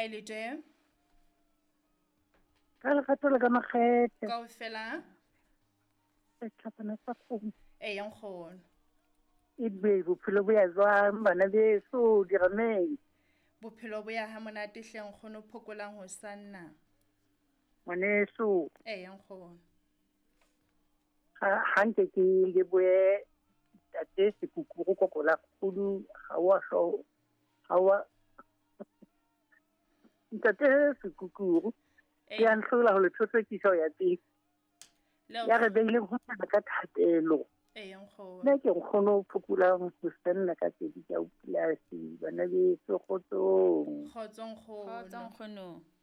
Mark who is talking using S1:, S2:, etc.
S1: Hi Lejwe.
S2: Ka legato le ka makgethe
S1: Kaofela.
S2: tlhapana sa kgomo
S1: Yang nkgono.
S2: e be bophelo bo ya jwang bana beso dirameng
S1: Bophelo bo ya ha monate hle nkgono phokolang ho sanna.
S2: ngwaneso
S1: Yang nkgono.
S2: ha nke ke le boe tate sekukuru koko la kgudu ga wa ntate sekukuru ke a nhlola ho le thotsekisa ya teng ya re beileng ho tsena ka thatelo
S1: Yang nkgono.
S2: nna ke nkgono o phokolang ho sanna ka tedi ka o pulasi bana beso kgotsong
S1: Kgotso nkgono.
S3: Kgotso nkgono.